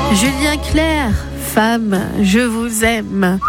Julien Clerc, femme, je vous aime.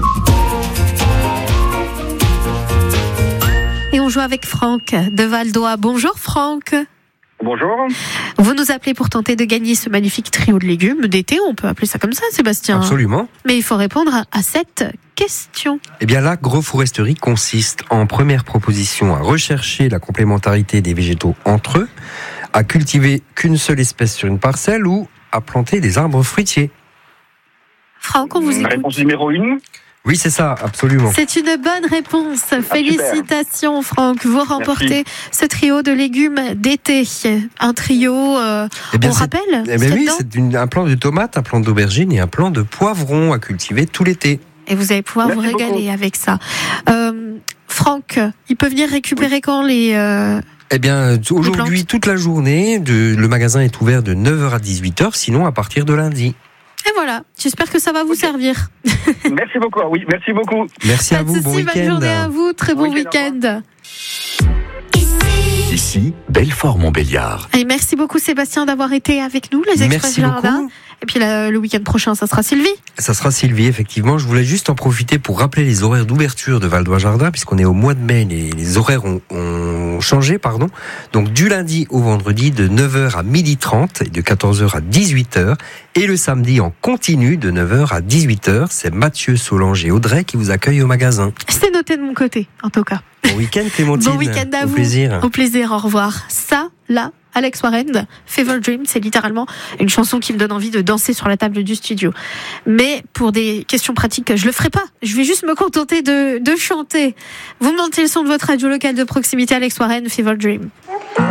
Et on joue avec Franck de Valdois. Bonjour Franck. Bonjour. Vous nous appelez pour tenter de gagner ce magnifique trio de légumes d'été, on peut appeler ça comme ça, Sébastien. Absolument. Mais il faut répondre à cette question. Eh bien, l'agroforesterie consiste en première proposition à rechercher la complémentarité des végétaux entre eux, à cultiver qu'une seule espèce sur une parcelle ou à planter des arbres fruitiers. Franck, on vous écoute. Réponse numéro 1. Oui, c'est ça, absolument. C'est une bonne réponse. Félicitations Franck, vous remportez ce trio de légumes d'été. Un trio, on rappelle oui, c'est un plant de tomates, un plant d'aubergine et un plant de poivrons à cultiver tout l'été. Et vous allez pouvoir vous régaler avec ça. Franck, il peut venir récupérer quand les... Eh bien, aujourd'hui, toute la journée, le magasin est ouvert de 9h à 18h, sinon à partir de lundi. Et voilà, j'espère que ça va vous servir. Merci beaucoup, oui, merci beaucoup. Merci à vous, bon week-end. Bonne journée à vous, très bon week-end. Ici, Belfort-Montbéliard. Et merci beaucoup Sébastien d'avoir été avec nous, les Express Jardin. Et puis le week-end prochain, ça sera Sylvie. Ça sera Sylvie, effectivement. Je voulais juste en profiter pour rappeler les horaires d'ouverture de Valdois Jardin, puisqu'on est au mois de mai, les horaires ont changé, pardon. Donc du lundi au vendredi, de 9h à 12h30 et de 14h à 18h. Et le samedi en continu, de 9h à 18h. C'est Mathieu, Solange et Audrey qui vous accueillent au magasin. C'est noté de mon côté, en tout cas. Bon week-end Clémentine. Bon week-end à vous. Au plaisir. Au plaisir, au revoir. Ça, là, Alex Warren, Fever Dream, c'est littéralement une chanson qui me donne envie de danser sur la table du studio. Mais pour des questions pratiques, je le ferai pas. Je vais juste me contenter de chanter. Vous montez le son de votre radio locale de proximité, Alex Warren, Fever Dream.